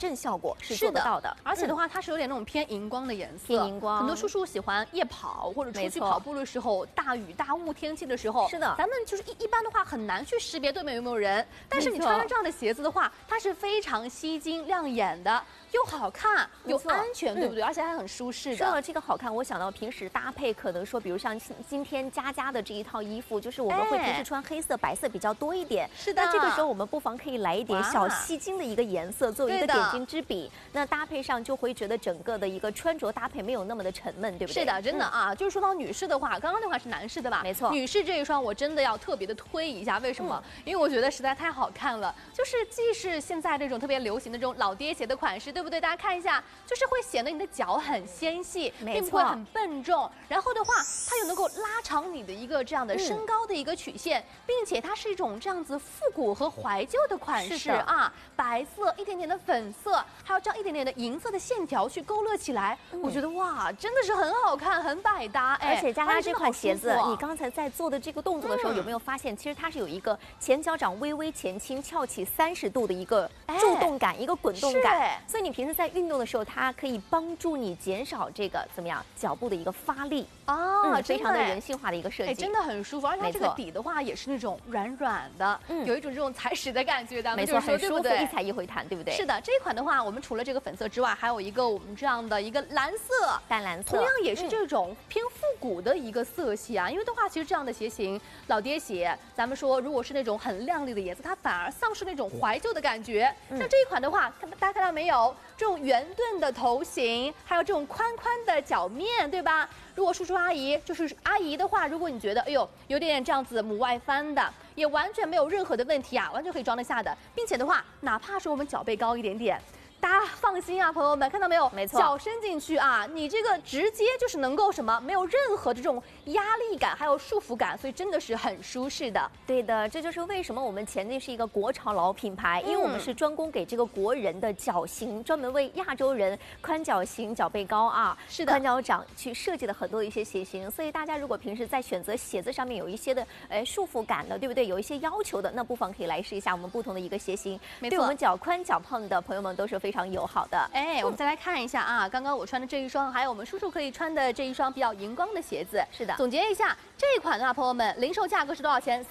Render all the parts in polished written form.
震效果是做得到的。 而且的话，它是有点那种偏荧光的颜色， 偏荧光。 很多叔叔喜欢夜跑或者出去跑步的时候，大雨大雾天气的时候， 是的， 咱们就是一般的话很难去识别对面有没有人。但是你穿上这样的鞋子的话，它是非常吸睛亮眼的，又好看又安全，对不对？而且还很舒适的。 说到这个好看，我想到平时搭配，可能说，比如像今天佳佳的这一套衣服，就是我们会平时穿黑色、白色比较多一点。 是的。 那这个时候我们不妨可以来一点小吸睛的一个颜色，作为一个点睛之笔。那搭配上就会觉得整个的一个穿着搭配没有那么的沉闷，对不对？ 是的，真的啊。就是说到女士的话，刚刚那款是男士的吧？ 没错。 女士这一双我真的要特别的推一下，为什么？因为我觉得实在太好看了。就是既是现在这种特别流行的这种老爹鞋的款式，对不对？大家看一下，就是会显得你的脚很纤细，并不会很笨重。然后的话，它又能够拉长你的一个这样的身高的一个曲线，并且它是一种这样子复古和怀旧的款式啊，白色一点点的粉色，还有这样一点点的银色的线条去勾勒起来，我觉得哇，真的是很好看，很百搭。 而且佳佳这款鞋子，你刚才在做的这个动作的时候，有没有发现，其实它是有一个前脚掌微微前倾、翘起30度的一个助动感，一个滚动感。所以你平时在运动的时候，它可以帮助你减少这个怎么样脚部的一个发力啊， 非常的人性化的一个设计， 真的很舒服。而且它这个底的话也是那种软软的，有一种这种踩屎的感觉的， 没错，很舒服，一踩一回弹，对不对？ 是的，这一款的话，我们除了这个粉色之外，还有一个我们这样的一个蓝色， 淡蓝色， 同样也是这种偏复古的一个色系啊。因为的话，其实这样的鞋型，老爹鞋，咱们说如果是那种很亮丽的颜色，它反而丧失那种怀旧的感觉。像这一款的话，大家看到没有？这种圆盾的头型，还有这种宽宽的脚面，对吧？如果叔叔阿姨就是阿姨的话，如果你觉得哎呦有点这样子母外翻的，也完全没有任何的问题啊，完全可以装得下的，并且的话，哪怕是我们脚背高一点点。大家放心啊，朋友们，看到没有？ 没错， 脚伸进去啊，你这个直接就是能够什么，没有任何的这种压力感，还有束缚感，所以真的是很舒适的。 对的，这就是为什么我们前进是一个国潮老品牌，因为我们是专攻给这个国人的脚型，专门为亚洲人宽脚型、脚背高啊， 是的， 宽脚掌去设计了很多的一些鞋型。所以大家如果平时在选择鞋子上面有一些的束缚感的，对不对？有一些要求的，那不妨可以来试一下我们不同的一个鞋型，对我们脚宽脚胖的朋友们都是非常友好的。 我们再来看一下啊，刚刚我穿的这一双，还有我们叔叔可以穿的这一双比较荧光的鞋子。 是的， 总结一下，这一款的话，朋友们，零售价格是多少钱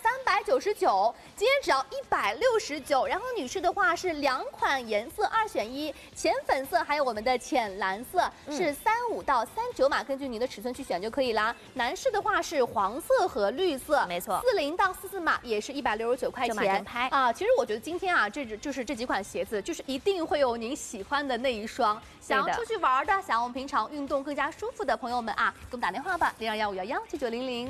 ？399，今天只要169。然后女士的话是2款颜色2选1，浅粉色还有我们的浅蓝色，是35到39码，根据你的尺寸去选就可以啦。男士的话是黄色和绿色， 没错 ，40到44码也是169块钱啊。其实我觉得今天啊，就是这几款鞋子，就是一定会有您喜欢的那一双。想要出去玩的，想要我们平常运动更加舒服的朋友们啊，给我们打电话吧，0215119900。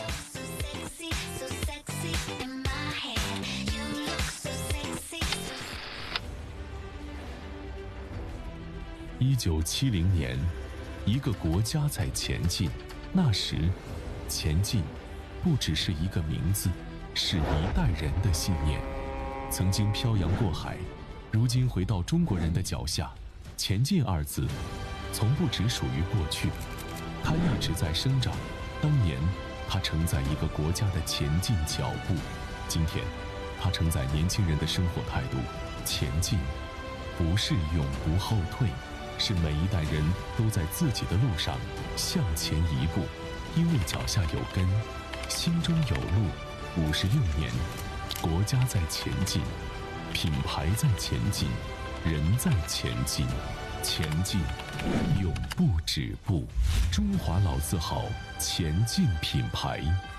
1970年，一个国家在前进。那时，前进不只是一个名字，是一代人的信念。曾经漂洋过海，如今回到中国人的脚下。前进二字，从不只属于过去，它一直在生长。当年，它承载一个国家的前进脚步；今天，它承载年轻人的生活态度。前进，不是永不后退，是每一代人都在自己的路上向前一步，因为脚下有根，心中有路。56年，国家在前进，品牌在前进，人在前进，前进永不止步。中华老字号前进品牌。